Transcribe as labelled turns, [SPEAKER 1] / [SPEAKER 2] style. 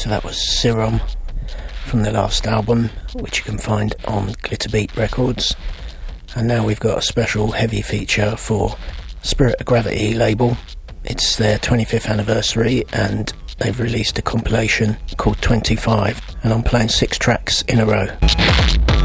[SPEAKER 1] So that was Serum from the last album, which you can find on Glitterbeat Records. And now we've got a special heavy feature for Spirit of Gravity label. It's their 25th anniversary and they've released a compilation called 25, and I'm playing 6 tracks in a row.